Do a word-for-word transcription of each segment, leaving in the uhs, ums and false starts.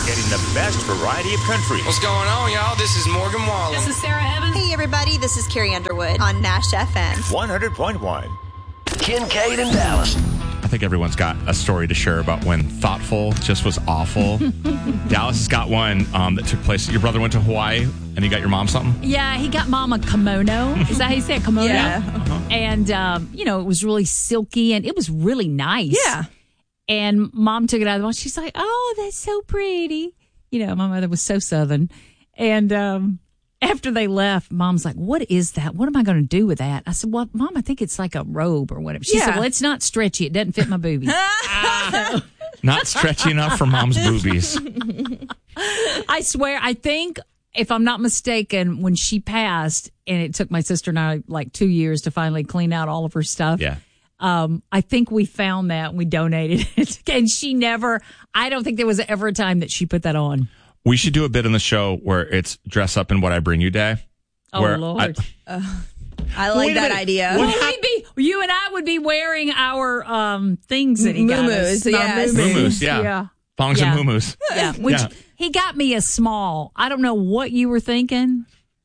getting the best variety of country. What's going on, y'all? This is Morgan Wallen. This is Sarah Evans. Hey, everybody. This is Carrie Underwood on Nash F M. one hundred point one. Kincaid and Dallas. I think everyone's got a story to share about when thoughtful just was awful. Dallas has got one um, that took place. Your brother went to Hawaii and he got your mom something? Yeah, he got mom a kimono. Is that how you say it? Kimono? Yeah. Uh-huh. And, um, you know, it was really silky and it was really nice. Yeah. And mom took it out of the box. She's like, oh, that's so pretty. You know, my mother was so Southern. And um, after they left, mom's like, what is that? What am I going to do with that? I said, well, mom, I think it's like a robe or whatever. She Yeah. said, well, it's not stretchy. It doesn't fit my boobies. So, Not stretchy enough for mom's boobies. I swear, I think, if I'm not mistaken, when she passed, and it took my sister and I like two years to finally clean out all of her stuff. Yeah. Um, I think we found that and we donated it. And she never, I don't think there was ever a time that she put that on. We should do a bit in the show where it's dress up in what I bring you day. Oh, where Lord. I, I like Wait a that minute. idea. What Well, hap- we'd be, you and I would be wearing our um, things that he got us. Moo-moos, Our yes. moo-moos. Moo-moos, yeah. Yeah. thongs Yeah. and moo-moos. Yeah. Which Yeah. he got me a small. I don't know what you were thinking.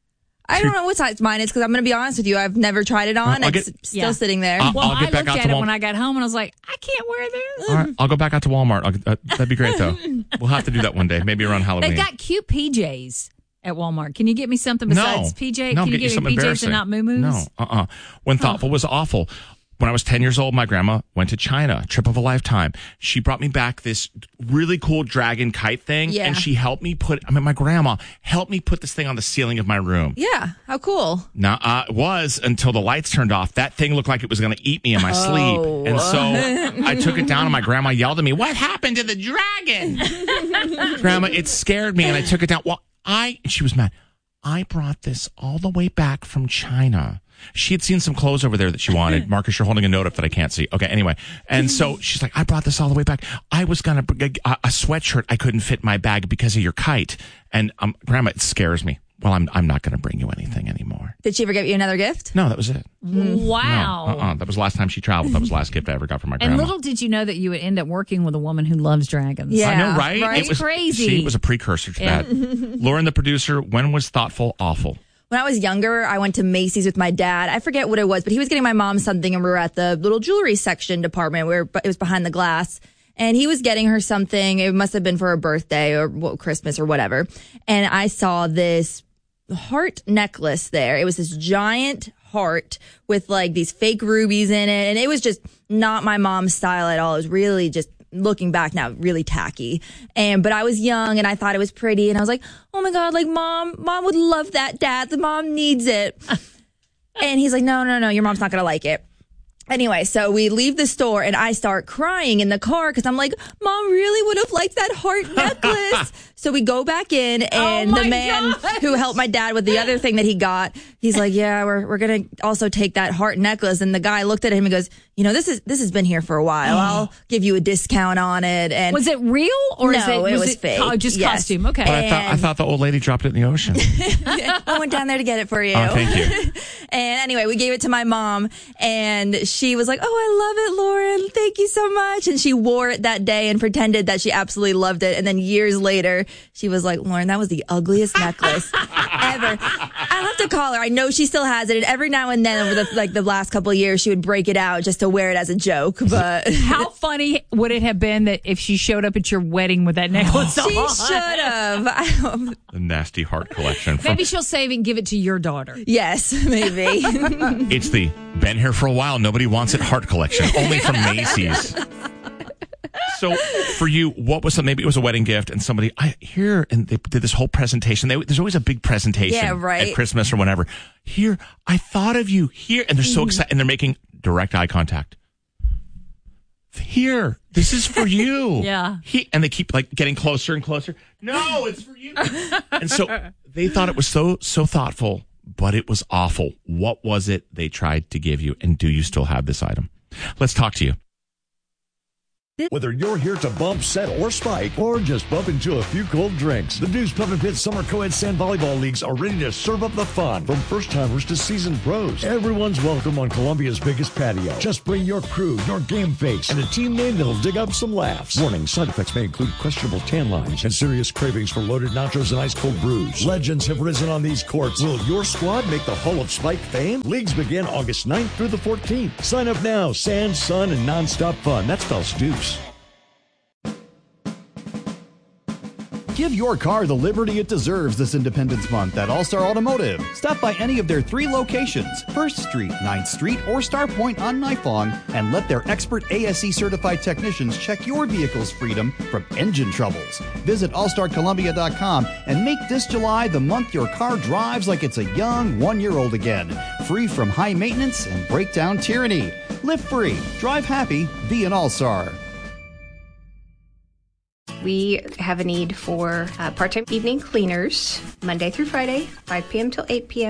I don't know what size mine is because I'm going to be honest with you. I've never tried it on. I'll It's get- still Yeah. sitting there. I'll- Well, get I back looked out at to it Wal- when I got home and I was like, I can't wear this. All right, I'll go back out to Walmart. I'll, uh, that'd be great, though. We'll have to do that one day, maybe around Halloween. They've got cute P Js at Walmart. Can you get me something besides no. P J? No, Can you get you get something me P Js embarrassing. and not moo-moos? No, uh-uh. When thoughtful was awful. When I was ten years old, my grandma went to China, trip of a lifetime. She brought me back this really cool dragon kite thing, Yeah. and she helped me put, I mean, my grandma helped me put this thing on the ceiling of my room. Yeah. How cool. Now, uh, it was until the lights turned off. That thing looked like it was going to eat me in my Oh. sleep. And so I took it down, and my grandma yelled at me, what happened to the dragon? Grandma, it scared me, and I took it down. Well, I, and she was mad. I brought this all the way back from China. She had seen some clothes over there that she wanted. Marcus, you're holding a note up that I can't see. Okay, anyway. And so she's like, I brought this all the way back. I was going to, a, a sweatshirt I couldn't fit in my bag because of your kite. And um, Grandma, it scares me. Well, I'm I'm not going to bring you anything anymore. Did she ever get you another gift? No, that was it. Wow. No, uh-uh. That was the last time she traveled. That was the last gift I ever got from my And grandma. little did you know that you would end up working with a woman who loves dragons. Yeah. I know, right? right? It was Crazy. See, it was a precursor to Yeah. that. Lauren, the producer, when was thoughtful awful? When I was younger, I went to Macy's with my dad. I forget what it was, but he was getting my mom something, and we were at the little jewelry section department where it was behind the glass. And he was getting her something. It must have been for her birthday or well, Christmas or whatever. And I saw this heart necklace there. It was this giant heart with like these fake rubies in it. And it was just not my mom's style at all. It was really just, looking back now, really tacky. And but I was young and I thought it was pretty. And I was like, oh my God, like mom, mom would love that, dad. The mom needs it. And he's like, no, no, no, your mom's not going to like it. Anyway, so we leave the store and I start crying in the car because I'm like, mom really would have liked that heart necklace. So we go back in and Oh my the man gosh. who helped my dad with the other thing that he got, he's like, yeah, we're we're going to also take that heart necklace. And the guy looked at him and goes, you know, this is this has been here for a while. I'll give you a discount on it. And Was it real or is No, it, it was was it fake. Oh, just Yes. costume. Okay. But I thought I And- thought the old lady dropped it in the ocean. I went down there to get it for you. Oh, thank you. And anyway, we gave it to my mom and she was like, oh, I love it, Lauren. Thank you so much. And she wore it that day and pretended that she absolutely loved it. And then years later, she was like, Lauren, that was the ugliest necklace ever. I'll have to call her. I know she still has it. And every now and then over the, like the last couple of years, she would break it out just to wear it as a joke. But How funny would it have been that if she showed up at your wedding with that necklace she on? should have. The nasty heart collection. From, Maybe she'll save it and give it to your daughter. Yes, maybe. it's the been here for a while, nobody wants it heart collection, only from Macy's. So for you, what was some, maybe it was a wedding gift and somebody I here and they did this whole presentation. They, there's always a big presentation Yeah, right. at Christmas or whenever. Here, I thought of you here. And they're so excited and they're making direct eye contact. Here, this is for you. Yeah. He, and they keep like getting closer and closer. No, it's for you. And so they thought it was so, so thoughtful, but it was awful. What was it they tried to give you? And do you still have this item? Let's talk to you. Whether you're here to bump, set, or spike, or just bump into a few cold drinks, the Deuce Pub and Pit Summer Co-Ed Sand Volleyball Leagues are ready to serve up the fun. From first-timers to seasoned pros, everyone's welcome on Columbia's biggest patio. Just bring your crew, your game face, and a team name that'll dig up some laughs. Warning, side effects may include questionable tan lines and serious cravings for loaded nachos and ice-cold brews. Legends have risen on these courts. Will your squad make the Hall of Spike fame? Leagues begin August ninth through the fourteenth. Sign up now. Sand, sun, and nonstop fun. That spells Deuce. Give your car the liberty it deserves this Independence Month at All-Star Automotive. Stop by any of their three locations, first Street, ninth Street, or Star Point on Knifeong, and let their expert A S E-certified technicians check your vehicle's freedom from engine troubles. Visit all star columbia dot com and make this July the month your car drives like it's a young one-year-old again, free from high maintenance and breakdown tyranny. Live free, drive happy, be an All-Star. We have a need for uh, part-time evening cleaners, Monday through Friday, five p.m. till eight p.m.